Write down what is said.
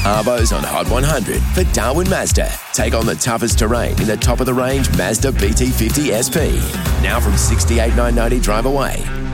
Arvos on Hot 100 for Darwin Mazda. Take on the toughest terrain in the top-of-the-range Mazda BT50 SP. Now from $68,990 drive away.